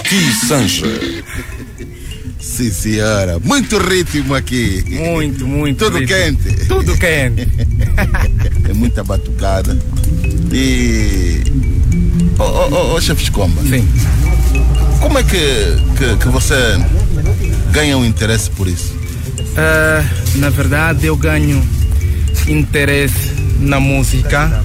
Sanche. Sim, senhora. Muito ritmo aqui. Muito. Tudo ritmo. quente. Tudo quente. É muita batucada. E... chefe Chicomba. Sim. Como é que você ganha um interesse por isso? Na verdade, eu ganho interesse na música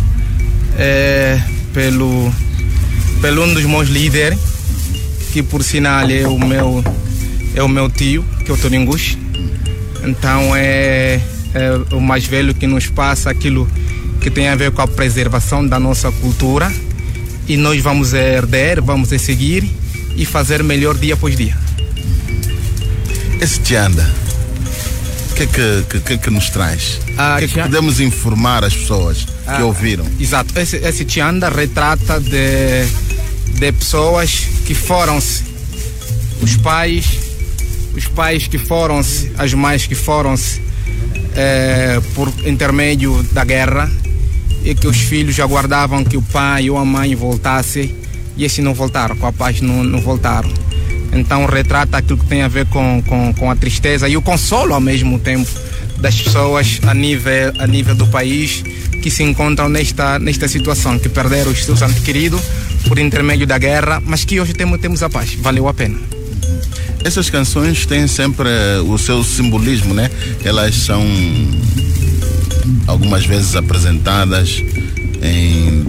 pelo um dos meus líderes, que por sinal é o meu tio, que é o Toningush. Então é o mais velho que nos passa aquilo que tem a ver com a preservação da nossa cultura, e nós vamos herder, vamos seguir e fazer melhor dia após dia. Esse Tianda, o que nos traz? O que podemos informar as pessoas que ouviram? Exato, esse Tianda retrata de pessoas que foram-se, os pais que foram-se, as mães que foram-se por intermédio da guerra, e que os filhos aguardavam que o pai ou a mãe voltasse, e esses não voltaram, com a paz não voltaram. Então retrata aquilo que tem a ver com a tristeza e o consolo ao mesmo tempo das pessoas a nível do país, que se encontram nesta situação, que perderam os seus entes queridos por intermédio da guerra, mas que hoje temos a paz. Valeu a pena. Essas canções têm sempre o seu simbolismo, né? Elas são algumas vezes apresentadas em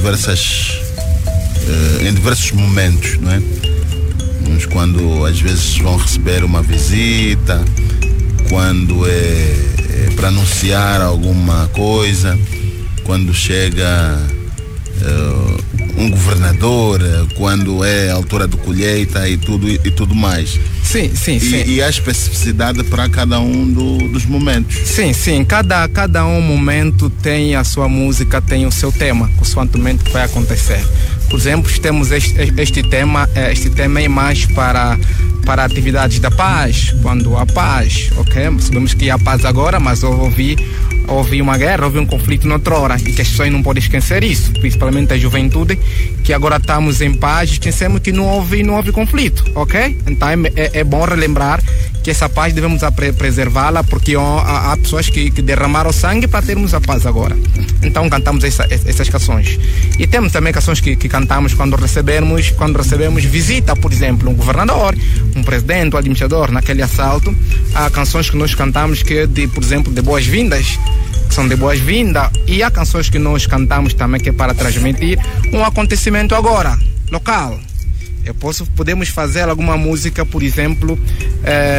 diversos momentos, não é? Uns quando às vezes vão receber uma visita, quando é para anunciar alguma coisa, quando chega um governador, quando é a altura de colheita e tudo mais. Sim. E há especificidade para cada um dos momentos. Sim. Cada um momento tem a sua música, tem o seu tema, consoantemente que vai acontecer. Por exemplo, temos este tema é mais para atividades da paz, quando há paz, ok? Sabemos que há paz agora, mas houve uma guerra, houve um conflito noutrora, e que as pessoas não podem esquecer isso, principalmente a juventude, que agora estamos em paz, esquecemos que não houve conflito, ok? Então é bom relembrar que essa paz devemos preservá-la, porque há pessoas que derramaram sangue para termos a paz agora. Então cantamos essas canções. E temos também canções que cantamos quando recebemos visita, por exemplo, um governador, um presidente, um administrador naquele assalto. Há canções que nós cantamos por exemplo, de boas-vindas, que são de boas-vindas, e há canções que nós cantamos também que é para transmitir um acontecimento agora, local. Podemos fazer alguma música, por exemplo,